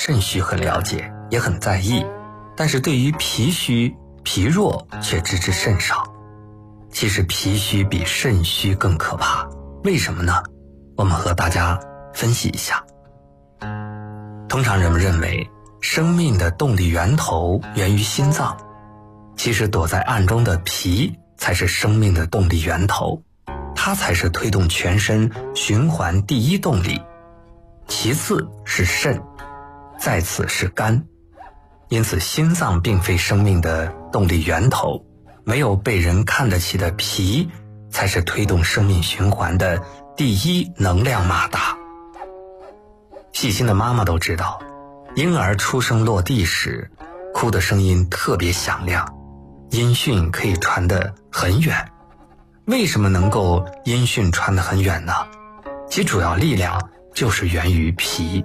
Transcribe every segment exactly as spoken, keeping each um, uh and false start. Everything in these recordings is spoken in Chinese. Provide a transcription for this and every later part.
肾虚很了解，也很在意，但是对于脾虚、脾弱却知之甚少。其实脾虚比肾虚更可怕，为什么呢？我们和大家分析一下。通常人们认为生命的动力源头源于心脏，其实躲在暗中的脾才是生命的动力源头，它才是推动全身循环第一动力，其次是肾，再次是肝。因此心脏并非生命的动力源头，没有被人看得起的脾才是推动生命循环的第一能量马达。细心的妈妈都知道，婴儿出生落地时哭的声音特别响亮，音讯可以传得很远。为什么能够音讯传得很远呢？其主要力量就是源于脾。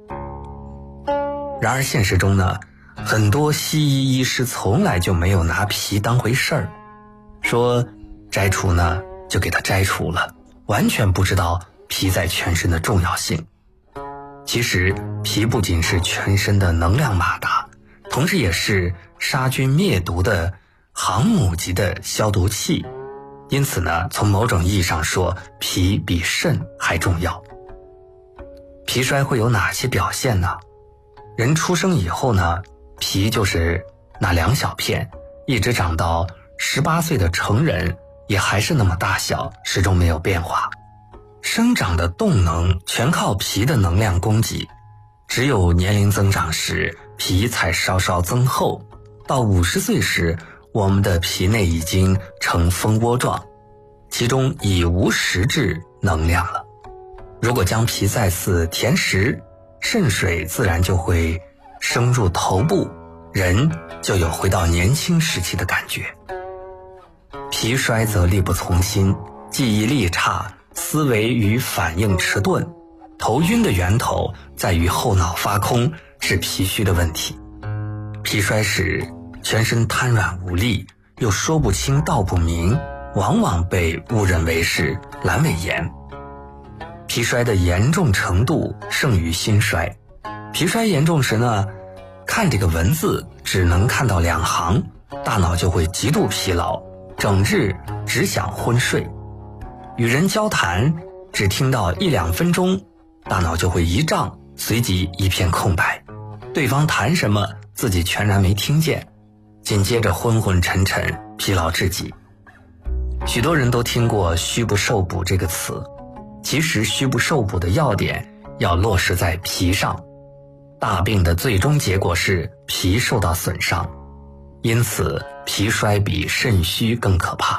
然而现实中呢，很多西医医师从来就没有拿脾当回事儿，说摘除呢就给它摘除了，完全不知道脾在全身的重要性。其实脾不仅是全身的能量马达，同时也是杀菌灭毒的航母级的消毒器。因此呢，从某种意义上说，脾比肾还重要。脾衰会有哪些表现呢？人出生以后呢，脾就是那两小片，一直长到十八岁的成人也还是那么大小，始终没有变化。生长的动能全靠脾的能量供给，只有年龄增长时，脾才稍稍增厚，到五十岁时，我们的脾内已经呈蜂窝状，其中已无实质能量了。如果将脾再次填实，肾水自然就会升入头部，人就有回到年轻时期的感觉。脾衰则力不从心，记忆力差，思维与反应迟钝，头晕的源头在于后脑发空，是脾虚的问题。脾衰时全身瘫软无力，又说不清道不明，往往被误认为是阑尾炎。脾衰的严重程度胜于心衰。脾衰严重时呢，看这个文字只能看到两行，大脑就会极度疲劳，整日只想昏睡。与人交谈只听到一两分钟，大脑就会一胀，随即一片空白，对方谈什么自己全然没听见，紧接着昏昏沉沉，疲劳至极。许多人都听过虚不受补这个词，其实虚不受补的要点要落实在脾上，大病的最终结果是脾受到损伤，因此脾衰比肾虚更可怕。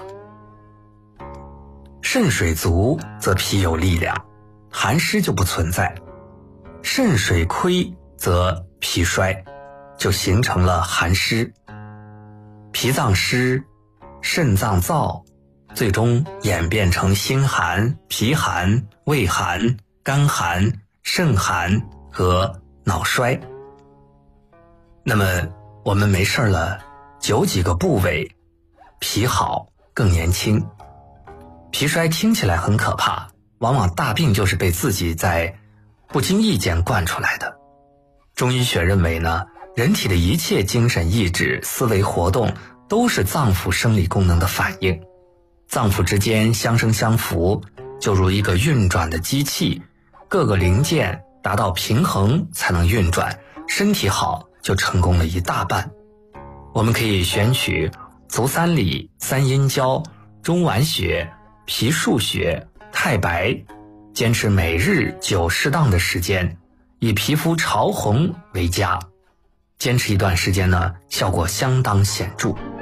肾水足则脾有力量，寒湿就不存在；肾水亏则脾衰，就形成了寒湿。脾脏湿，肾脏燥，最终演变成心寒、脾寒、胃寒、肝寒、肾寒和脑衰。那么我们没事了，九几个部位，脾好更年轻。脾衰听起来很可怕，往往大病就是被自己在不经意间惯出来的。中医学认为呢，人体的一切精神意志、思维活动都是脏腑生理功能的反应，脏腑之间相生相扶，就如一个运转的机器，各个零件达到平衡才能运转，身体好就成功了一大半。我们可以选取足三里、三阴交、中脘穴、脾腧穴、太白，坚持每日久适当的时间，以皮肤潮红为佳。坚持一段时间呢，效果相当显著。